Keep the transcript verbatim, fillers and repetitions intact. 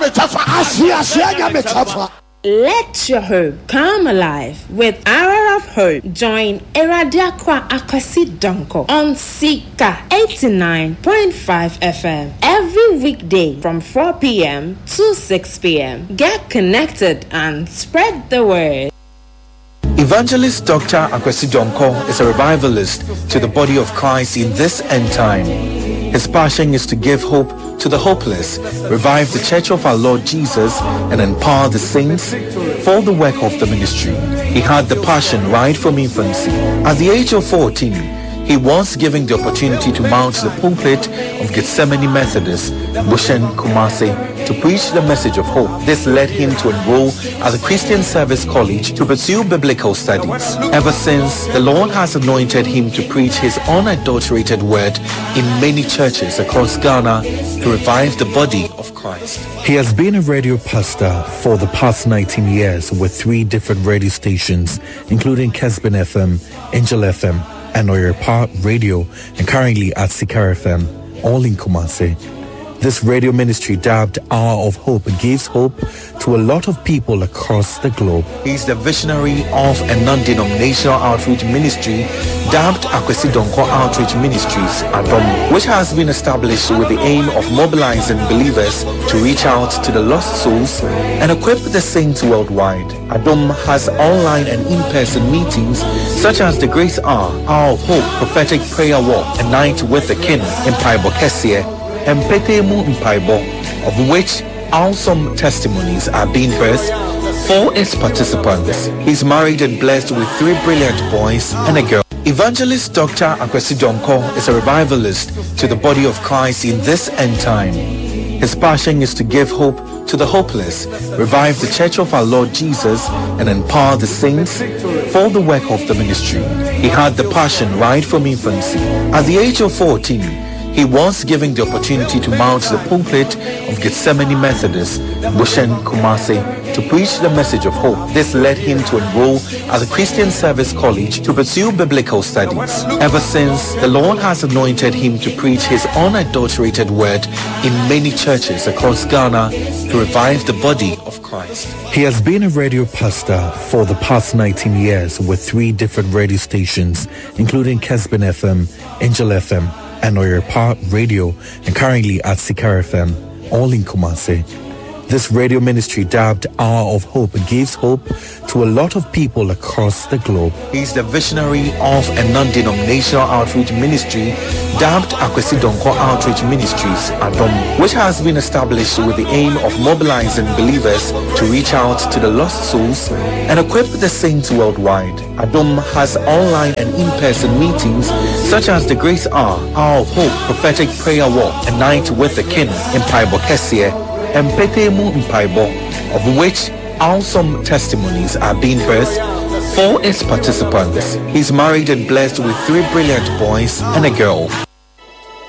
Let your hope come alive with Hour of Hope. Join Eradiakwa Akwesi Donko on Sika eighty-nine point five F M every weekday from four p.m. to six p.m. Get connected and spread the word. Evangelist Doctor Akwesi Donko is a revivalist to the body of Christ in this end time. His passion is to give hope to the hopeless, revive the Church of our Lord Jesus, and empower the saints for the work of the ministry. He had the passion right from infancy. At the age of fourteen, he was given the opportunity to mount the pulpit of Gethsemane Methodist, Bushen, Kumasi, to preach the message of hope. This led him to enroll at the Christian Service College to pursue biblical studies. Ever since, the Lord has anointed him to preach his unadulterated word in many churches across Ghana to revive the body of Christ. He has been a radio pastor for the past nineteen years with three different radio stations, including Kesbin F M, Angel F M, and Oyerpa Radio, and currently at Sikar F M, all in Kumasi. This radio ministry, dubbed Hour of Hope, gives hope to a lot of people across the globe. He's the visionary of a non-denominational outreach ministry dubbed Akwesi Donko Outreach Ministries, Adom, which has been established with the aim of mobilizing believers to reach out to the lost souls and equip the saints worldwide. Adom has online and in-person meetings such as the Grace Hour, Hour of Hope, Prophetic Prayer Walk, A Night with the King in Paibo Kesie, and Petemu Mpaibo, of which awesome testimonies are being birthed for its participants. He's married and blessed with three brilliant boys and a girl. Evangelist Doctor Akwesi Donko is a revivalist to the body of Christ in this end time. His passion is to give hope to the hopeless, revive the Church of our Lord Jesus, and empower the saints for the work of the ministry. He had the passion right from infancy. At the age of fourteen, he was given the opportunity to mount the pulpit of Gethsemane Methodist, Bushen, Kumasi, to preach the message of hope. This led him to enroll at the Christian Service College to pursue biblical studies. Ever since, the Lord has anointed him to preach his unadulterated word in many churches across Ghana to revive the body of Christ. He has been a radio pastor for the past nineteen years with three different radio stations, including Kesbin F M, Angel F M, and Oyerpa Radio, and currently at Sikar F M, all in Kumasi. This radio ministry, dubbed Hour of Hope, gives hope to a lot of people across the globe. He's the visionary of a non-denominational outreach ministry dubbed Akwesi Donko Outreach Ministries, Adom, which has been established with the aim of mobilizing believers to reach out to the lost souls and equip the saints worldwide. Adom has online and in-person meetings such as the Grace Hour, Hour of Hope, Prophetic Prayer Walk, A Night with the King in Paibo Kesie, and Petemu Mpaibo, of which awesome testimonies are being birthed for its participants. He's married and blessed with three brilliant boys and a girl.